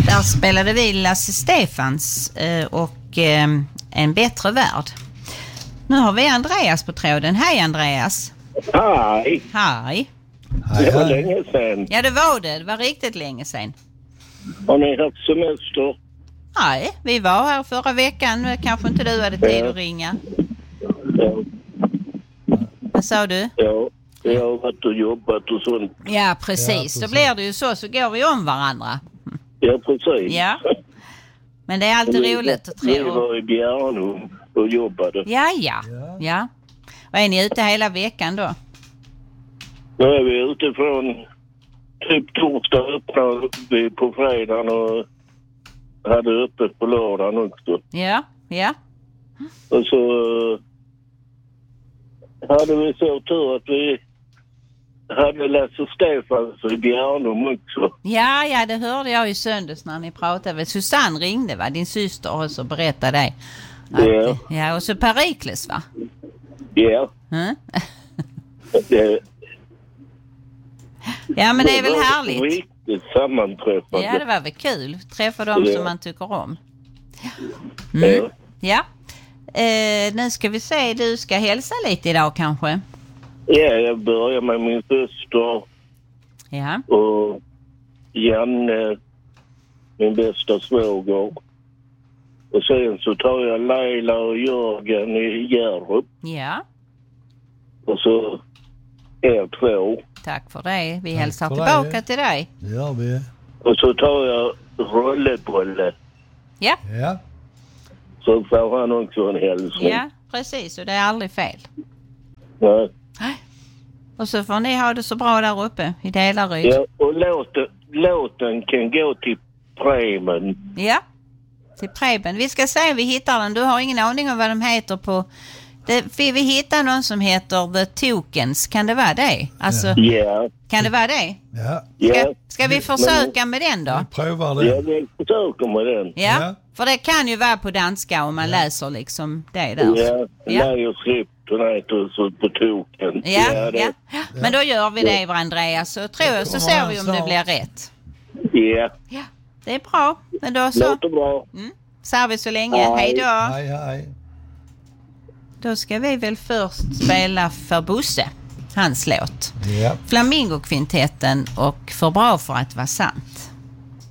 Där spelade vi Lasse Stefans och En bättre värld. Nu har vi Andreas på tråden. Hej Andreas. Hej. Hej. Det var länge sedan. Ja, det var det. Det var riktigt länge sedan. Har ni haft semester? Nej, vi var här förra veckan. Kanske inte du hade tid att ringa. Ja. Vad sa du? Ja, jag har varit och jobbat och sånt. Ja, precis. Då blir det ju så går vi om varandra. Ja, precis. Ja. Men det är alltid roligt att Vi var i Bjärnum och jobbade. Ja. Och är ni ute hela veckan då? Nu är vi utifrån typ torsdag öppnade vi på fredagen och hade öppet på lördagen också. Ja. Och så hade vi så tur att vi hade Lasse Stefans i Bjärnum också. Ja, det hörde jag i söndags när ni pratade. Susanne ringde, va? Din syster, och så berättade dig. Ja. Ja, och så Perikles, va? Ja. Mm? Ja, men det är väl härligt. Riktigt sammanträffande. Ja, det var väl kul. Träffa dem som man tycker om. Ja. Nu ska vi se, du ska hälsa lite idag kanske. Ja, jag börjar med min syster. Ja. Och Janne, min bästa svåger. Och sen så tar jag Leila och Jörgen i Hjärup. Ja. Och så er två. Tack för det. Vi hälsar tillbaka till dig. Det gör vi. Och så tar jag Rollebolle. Ja. Så får han också en hälsning. Ja, precis. Och det är aldrig fel. Nej. Och så får ni ha det så bra där uppe i Delaryd. Ja, och låten kan gå till Preben. Ja, till Preben. Vi ska se om vi hittar den. Du har ingen aning om vad de heter på... vi hittar någon som heter The Tokens. Kan det vara det? Alltså, Ja. Kan det vara det? Ja. Ska vi försöka med den då? Prövar det. Ja, vi försöker med den. Ja, för det kan ju vara på danska om man läser liksom det där. Ja, Lajos Kryptonite och så på Token. Ja. Men då gör vi det, Andreas. Så ser vi om det blir rätt. Ja. Det är bra. Men då så. Låter bra. Så har vi så länge. Hej då. Hej. Då ska vi väl först spela för Bosse. Hans låt. Ja. Flamingokvintetten och För bra för att vara sant.